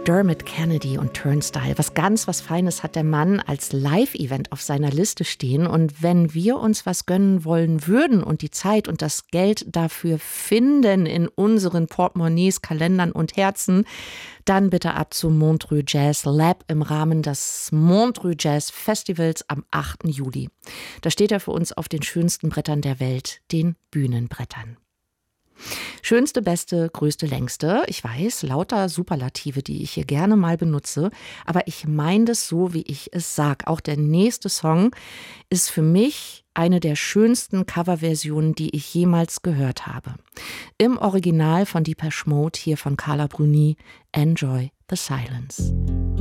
Dermot Kennedy und Turnstile. Was Feines hat der Mann als Live-Event auf seiner Liste stehen. Und wenn wir uns was gönnen wollen würden und die Zeit und das Geld dafür finden in unseren Portemonnaies, Kalendern und Herzen, dann bitte ab zum Montreux Jazz Lab im Rahmen des Montreux Jazz Festivals am 8. Juli. Da steht er für uns auf den schönsten Brettern der Welt, den Bühnenbrettern. Schönste, beste, größte, längste. Ich weiß, lauter Superlative, die ich hier gerne mal benutze. Aber ich meine das so, wie ich es sage. Auch der nächste Song ist für mich eine der schönsten Coverversionen, die ich jemals gehört habe. Im Original von Depeche Mode, hier von Carla Bruni, Enjoy the Silence.